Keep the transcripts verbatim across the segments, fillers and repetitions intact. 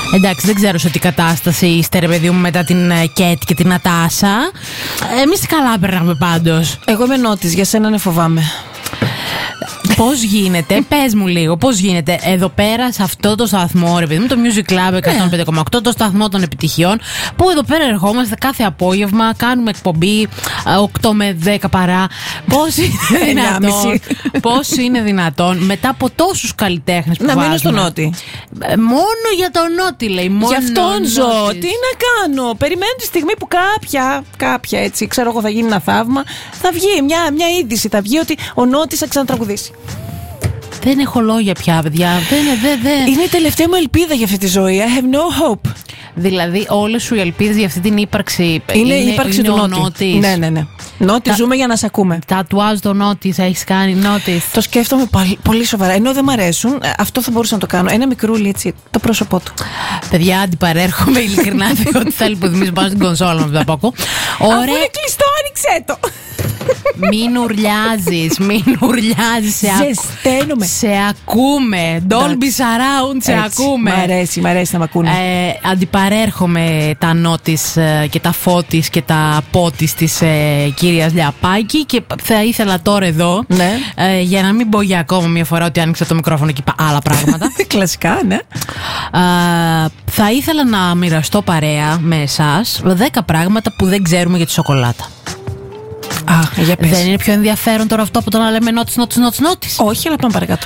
Εντάξει, δεν ξέρω σε τι κατάσταση είστε, ρε παιδί μου, μετά την Κέτ και την Νατάσα. Εμείς καλά περνάμε πάντως. Εγώ είμαι νότης, για σένα ναι, φοβάμαι. Πώς γίνεται, πες μου λίγο, πώς γίνεται εδώ πέρα σε αυτό το σταθμό, ρε παιδί μου, το Music Club εκατόν πέντε κόμμα οκτώ, το σταθμό των επιτυχιών, που εδώ πέρα ερχόμαστε κάθε απόγευμα, κάνουμε εκπομπή οκτώ με δέκα παρά. Πώς είναι δυνατόν, πώς είναι δυνατόν μετά από τόσους καλλιτέχνες που να βάζουμε. μείνω στο Νότι. Μόνο για τον Νότι, λέει. Μόνο γι' αυτόν ζω. Νότις. Τι να κάνω. Περιμένω τη στιγμή που κάποια, κάποια έτσι, ξέρω εγώ, θα γίνει ένα θαύμα. Θα βγει μια, μια είδηση, θα βγει ότι ο Νότις θα ξανατραγουδήσει. Δεν έχω λόγια πια, παιδιά. Δεν, δεν, δεν. Είναι η τελευταία μου ελπίδα για αυτή τη ζωή. I have no hope. Δηλαδή, όλες σου οι ελπίδες για αυτή την ύπαρξη. Είναι η ύπαρξη του Νότι. Νότις. Ναι, ναι, ναι. Νότι, ζούμε για να σε ακούμε. Τατουάζ το Νότις, έχεις κάνει Νότις. Το σκέφτομαι πολύ, πολύ σοβαρά. Ενώ δεν μ' αρέσουν, αυτό θα μπορούσα να το κάνω. Ένα μικρούλι έτσι, το πρόσωπό του. Παιδιά, αντιπαρέρχομαι ειλικρινά, διότι θέλει που θυμίζει πάνω στην κονσόλα μου τα πόκο. Αφού είναι κλειστό, άνοιξέ το. Μην ουρλιάζεις, μην ουρλιάζεις. Σε, Ζεσταίνομαι. σε ακούμε. Dolby Surround, σε έτσι, ακούμε. Μ' αρέσει, μ' αρέσει να μ' ακούνε. Ε, αντιπαρέρχομαι τα Νότις ε, και τα Φώτης και τα Πότης της ε, κυρίας Λιαπάκη και θα ήθελα τώρα εδώ, ναι. ε, για να μην πω για ακόμα μια φορά ότι άνοιξα το μικρόφωνο και είπα άλλα πράγματα. Κλασικά, ναι. Ε, θα ήθελα να μοιραστώ παρέα με εσάς δέκα πράγματα που δεν ξέρουμε για τη σοκολάτα. Α, για πες. Δεν είναι πιο ενδιαφέρον τώρα αυτό που το να λέμε Νότις, Νότις, Νότις, Νότις? Όχι, αλλά πάμε παρακάτω.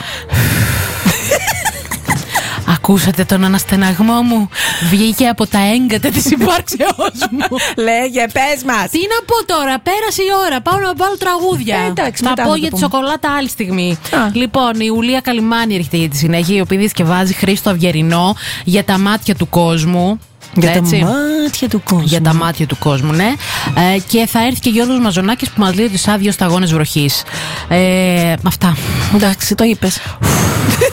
Ακούσατε τον αναστεναγμό μου? Βγήκε από τα έγκατα της υπάρξεώς μου. Λέγε, πες μας. Τι να πω τώρα, πέρασε η ώρα. Πάω να βάλω τραγούδια. Ε, εντάξει, θα μετά πω θα για το τη πούμε. σοκολάτα άλλη στιγμή. Α. Λοιπόν, η Ουλία Καλιμάνη έρχεται για τη συνέχεια, η οποία διασκευάζει Χρήστο Αυγερινό για τα μάτια του κόσμου. Για Έτσι. τα μάτια του κόσμου. Για τα μάτια του κόσμου, ναι. Ε, και θα έρθει και Γιώργος Μαζονάκης που μας λέει ότι σαν δύο σταγόνες βροχής. Ε, αυτά. Εντάξει, το είπες.